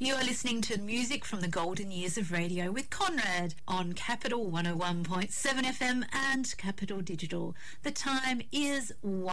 You are listening to music from the golden years of radio with Conrad on Capital 101.7 FM and Capital Digital. The time is 1.